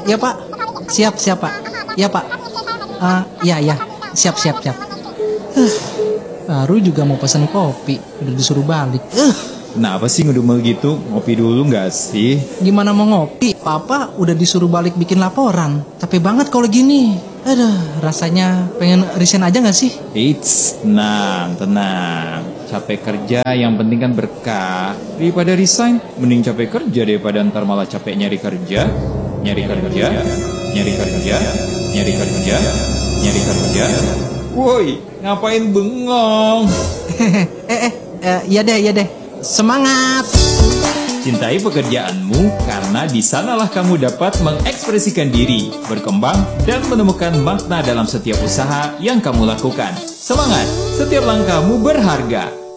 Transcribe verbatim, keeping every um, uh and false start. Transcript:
Ya Pak. Siap, siap Pak. Ya Pak. Uh, ya, ya. Siap, siap, siap. Uh, baru juga mau pesan kopi, udah disuruh balik. Uh. Kenapa sih ngedumel gitu? Ngopi dulu nggak sih? Gimana mau ngopi? Papa udah disuruh balik bikin laporan. Capek banget kalau gini. Aduh, rasanya pengen resign aja nggak sih? Eits, tenang, tenang. Capek kerja yang penting kan berkah. Daripada resign, mending capek kerja daripada ntar malah capek nyari kerja. Nyari kerja, nyari kerja, nyari kerja, nyari kerja. Woi, ngapain bengong? eh, eh, eh, iya deh, iya deh. Semangat! Cintai pekerjaanmu karena di sanalah kamu dapat mengekspresikan diri, berkembang, dan menemukan makna dalam setiap usaha yang kamu lakukan. Semangat! Setiap langkahmu berharga.